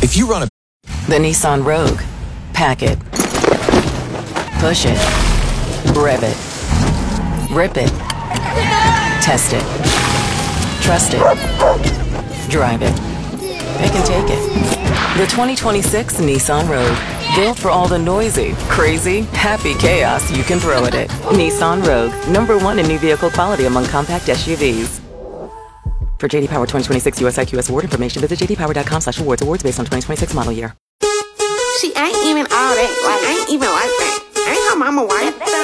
If you run a... The Nissan Rogue. Pack it. Push it. Rev it. Rip it. Test it. Trust it. Drive it. Pick and take it. The 2026 Nissan Rogue. Built for all the noisy, crazy, happy chaos you can throw at it. Nissan Rogue. #1 in new vehicle quality among compact SUVs. For JD Power 2026 US IQS award information, visit jdpower.com/awards. Awards based on 2026 model year. She ain't even all that. Like, ain't even like that. Ain't her mama white.